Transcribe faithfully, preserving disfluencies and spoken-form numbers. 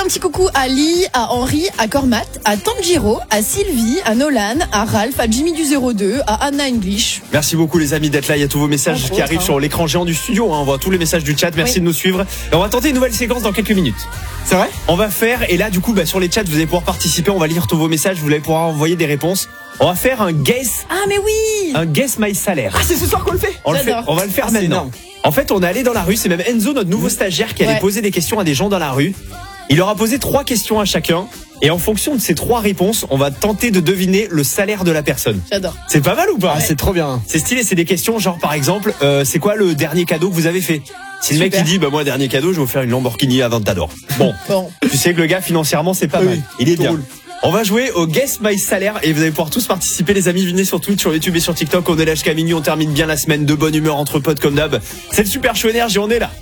un petit coucou à Lee, à Henri, à Cormat, à Tanjiro, à Sylvie, à Nolan, à Ralph, à Jimmy du zéro deux, à Anna English. Merci beaucoup les amis d'être là. Il y a tous vos messages Entre qui autres, arrivent hein. sur l'écran géant du studio. Hein. On voit tous les messages du chat. Merci Oui. de nous suivre. Et on va tenter une nouvelle séquence dans quelques minutes. C'est vrai? On va faire, et là du coup bah, sur les chats vous allez pouvoir participer. On va lire tous vos messages. Vous allez pouvoir envoyer des réponses. On va faire un guess, Ah mais oui. un guess my salaire. Ah, c'est ce soir qu'on le fait? On, le fait, J'adore. on va le faire Ah, c'est maintenant. énorme. En fait, on est allé dans la rue. C'est même Enzo, notre nouveau stagiaire, qui allait Ouais. poser des questions à des gens dans la rue. Il leur a posé trois questions à chacun. Et en fonction de ces trois réponses, on va tenter de deviner le salaire de la personne. J'adore. C'est pas mal ou pas? Ah, c'est trop bien. C'est stylé, c'est des questions genre par exemple, euh, c'est quoi le dernier cadeau que vous avez fait? Si le mec Super. il dit bah moi dernier cadeau je vais vous faire une Lamborghini Aventador. Bon, Bon. tu sais que le gars financièrement c'est pas Oui, mal. Il est bien. drôle. On va jouer au Guess My Salaire et vous allez pouvoir tous participer les amis. Venez sur Twitch, sur YouTube et sur TikTok. On est là jusqu'à minuit, on termine bien la semaine de bonne humeur entre potes comme d'hab. C'est le Super Show Énergie, on est là.